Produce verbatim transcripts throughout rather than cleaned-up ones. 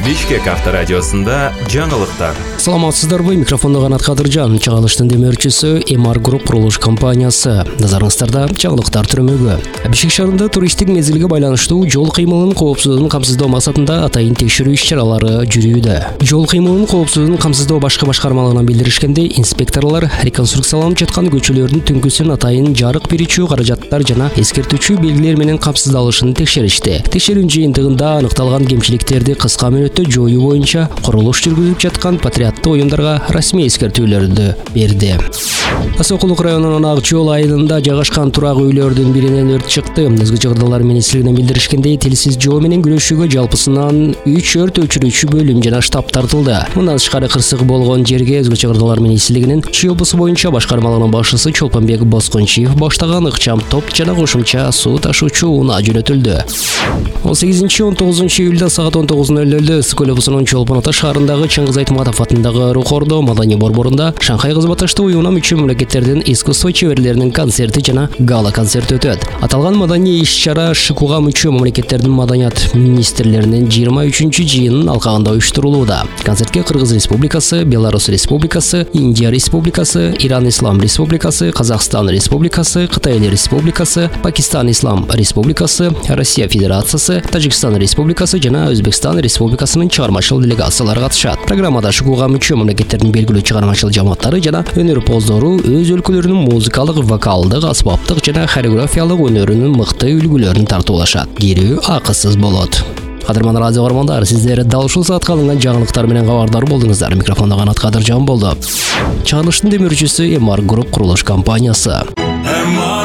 Бишкек авторадиосунда жаңылыктар. Саламатсыздарбы, микрофонда Канат Кадыржан, чыгарылыштын демөөрчүсү Эмар Груп курулуш компаниясы. Назарыңыздарда жаңылыктар түрмөгү. Бишкек шаарында туристтик мезгилге байланыштуу жол кыймылынын коопсуздугун камсыздоо максатында атайын текшерүү иш-чаралары жүрүүдө. Жол кыймылынын коопсуздугун камсыздоо башкы башкармалыгынан билдиришкенде, инспекторлор реконструкцияланып жаткан көчөлөрдүн түнкүсүн атайын жарык берүүчү каражаттар жана эскертүүчү белгилер менен камсыздалышын текшеришти. Текшерүү жыйынтыгында аныкталган кемчиликтерди кыска мөөнөттө жоюу боюнча курулуш жүргүзүп жаткан патриоттук оюндарга расмий эскертүүлөрдү берди. Асокулук районунун Ак жол айылында жайгашкан турак үйлөрдүн биринен өрт чыкты. Өзгө жагдайлар министрлигинен билдиришкендей, телсиз жоо менен күрөшүүгө жалпысынан үч өрт өчүрүүчү бөлүм жана штаб тартылды. Мындан тышкары кырсык болгон жерге Өзгө жагдайлар министрлигинин Чүй облусу боюнча башкармалыгынын башчысы Чолпонбек Боскончиев баштаган ыкчам топ жана кошумча суу ташуучу унаа жөнөтүлдү. он сегизинчи он тогузунчу июлда саат он тогуз ноль нолдо Ысык-Көл облусунун Чолпон Ата шаарындагы Чыңгыз Айтматов атындагы Рухордо маданий борборунда Шанхай кызмат башташты уюмуна мүчө мамлекеттердин искусство чеберлеринин концерти жана гала концерти өтөт. Аталган маданий иш-чара ШИКУга мүчө мамлекеттердин маданият министрлеринин жыйырма үчүнчү жыйынынын алкагында уюштурулууда. Концертке Кыргыз Республикасы, Беларусь Республикасы, Индия Республикасы, Иран Ислам Республикасы, Казакстан Республикасы, Кытай Республикасы, Пакистан Ислам Республикасы, Россия Федерациясы, Тажикстан Республикасы жана Өзбекстан Республикасынын чыгармачыл делегациялары катышат. Программада ШИКУга мүчө мамлекеттердин белгилүү чыгармачыл жамааттары жана өнөрпоздору өз өлкөлөрүнүн музыкалык, вокалдык, аспаптык жана хореографиялык өнөрүнүн мыкты үлгүлөрүн тартуулашат. Кирүү акысыз болот. Кадырман радио көрөрмандар, сиздер дал ушул саатка алынган жаңылыктар менен кабардар болдуңуздар. Микрофондо Канат Кадыржан болду. Чыгарылыштын демөөрчүсү Эмар Груп курулуш компаниясы. Эмар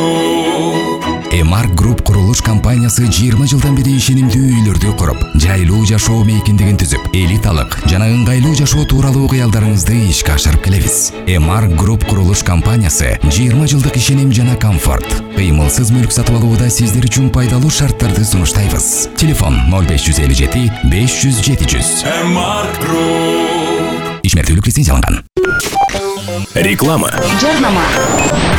Груп. Эмар Груп курулуш компаниясы жыйырма жылдан бери ишенимдүү үйлөрдү куруп, жайлуу жашоо мейкиндигин түзүп, элиталык жана ыңгайлуу жашоо тууралуу кыялдарыңызды ишке ашырып келебиз. Эмар Груп курулуш компаниясы жыйырма жылдык ишеним жана комфорт. Кыймылсыз мүлк сатып алууда сиздер үчүн пайдалуу шарттарды сунуштайбыз. Телефон ноль беш жүз элүү жети беш жүз жети жүз. Эмар Груп. Ишмердүүлүк лицензияланган. Реклама. Жарнама.